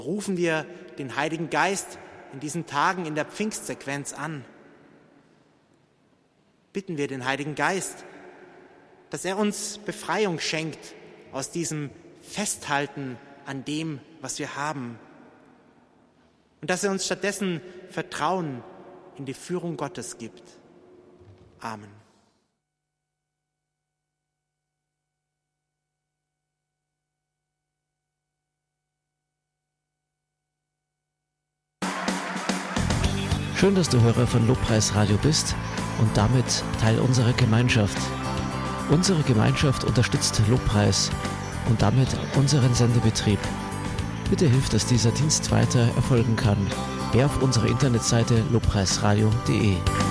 Rufen wir den Heiligen Geist in diesen Tagen in der Pfingstsequenz an. Bitten wir den Heiligen Geist, dass er uns Befreiung schenkt aus diesem Festhalten an dem, was wir haben. Und dass er uns stattdessen Vertrauen in die Führung Gottes gibt. Amen. Schön, dass du Hörer von Lobpreis Radio bist und damit Teil unserer Gemeinschaft. Unsere Gemeinschaft unterstützt Lobpreis und damit unseren Sendebetrieb. Bitte hilf, dass dieser Dienst weiter erfolgen kann. Geh auf unsere Internetseite lobpreisradio.de.